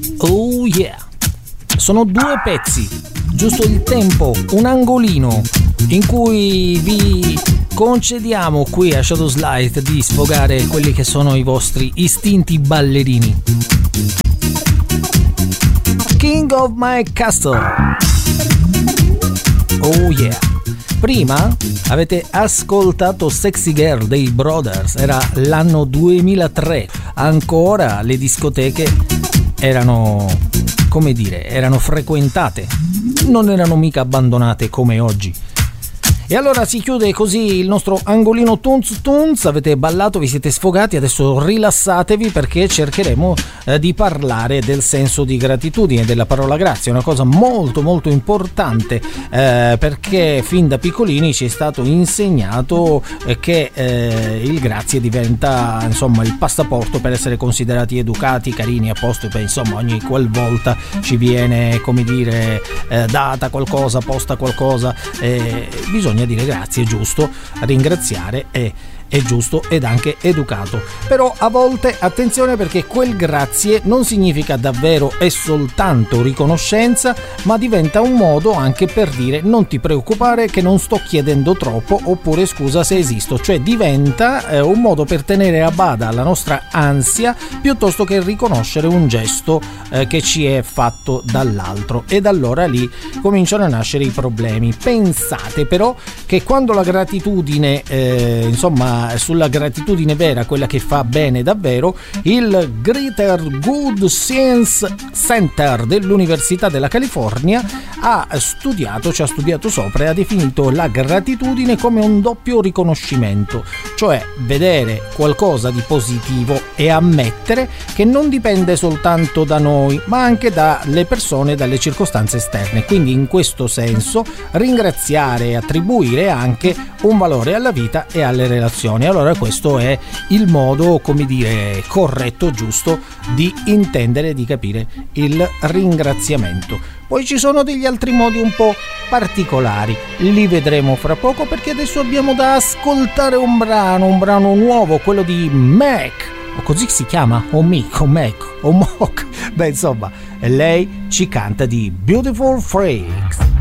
Oh yeah! Sono due pezzi, giusto il tempo, un angolino in cui vi concediamo qui a Shadows Light di sfogare quelli che sono i vostri istinti ballerini. King of My Castle. Oh yeah! Prima avete ascoltato Sexy Girl dei Brothers, era l'anno 2003, ancora le discoteche erano, come dire, erano frequentate, non erano mica abbandonate come oggi. E allora si chiude così il nostro angolino Tunz Tunz. Avete ballato, vi siete sfogati, adesso rilassatevi perché cercheremo di parlare del senso di gratitudine, della parola grazie. È una cosa molto molto importante perché fin da piccolini ci è stato insegnato che il grazie diventa insomma il passaporto per essere considerati educati, carini, a posto. Insomma, ogni qualvolta ci viene, come dire, data qualcosa, posta qualcosa, bisogna dire grazie, è giusto, ringraziare è giusto ed anche educato. Però a volte attenzione, perché quel grazie non significa davvero e soltanto riconoscenza, ma diventa un modo anche per dire non ti preoccupare che non sto chiedendo troppo, oppure scusa se esisto, cioè diventa un modo per tenere a bada la nostra ansia piuttosto che riconoscere un gesto che ci è fatto dall'altro, ed allora lì cominciano a nascere i problemi. Pensate però che quando la gratitudine insomma sulla gratitudine vera, quella che fa bene davvero, il Greater Good Science Center dell'Università della California ci ha studiato sopra e ha definito la gratitudine come un doppio riconoscimento, cioè vedere qualcosa di positivo e ammettere che non dipende soltanto da noi ma anche dalle persone, dalle circostanze esterne. Quindi in questo senso ringraziare e attribuire anche un valore alla vita e alle relazioni. Allora questo è il modo, come dire, corretto, giusto di intendere, di capire il ringraziamento. Poi ci sono degli altri modi un po' particolari, li vedremo fra poco, perché adesso abbiamo da ascoltare un brano nuovo, quello di Mac, o così si chiama, o Mick, o Mac, o Mock, beh insomma, lei ci canta di Beautiful Freaks.